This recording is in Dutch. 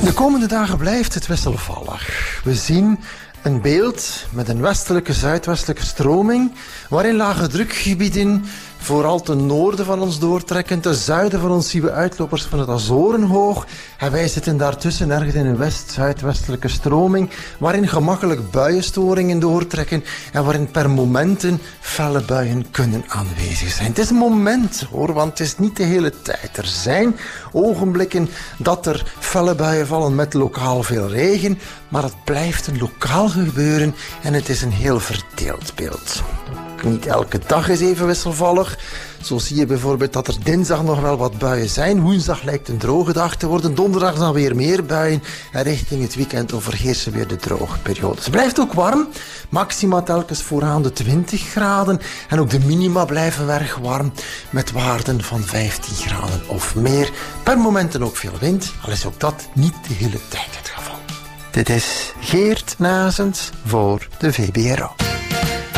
De komende dagen blijft het wisselvallig. We zien een beeld met een westelijke-zuidwestelijke stroming, waarin lage drukgebieden vooral ten noorden van ons doortrekken. Ten zuiden van ons zien we uitlopers van het Azorenhoog. En wij zitten daartussen ergens in een west-zuidwestelijke stroming, waarin gemakkelijk buienstoringen doortrekken en waarin per momenten felle buien kunnen aanwezig zijn. Het is een moment hoor, want het is niet de hele tijd. Er zijn ogenblikken dat er felle buien vallen met lokaal veel regen, maar het blijft een lokaal gebeuren en het is een heel verdeeld beeld. Niet elke dag is even wisselvallig. Zo zie je bijvoorbeeld dat er dinsdag nog wel wat buien zijn. Woensdag lijkt een droge dag te worden. Donderdag dan weer meer buien. En richting het weekend overheersen weer de droge periodes. Het blijft ook warm. Maxima telkens vooraan de 20 graden. En ook de minima blijven erg warm. Met waarden van 15 graden of meer. Per momenten ook veel wind. Al is ook dat niet de hele tijd het geval. Dit is Geert Nazens voor de VBRO.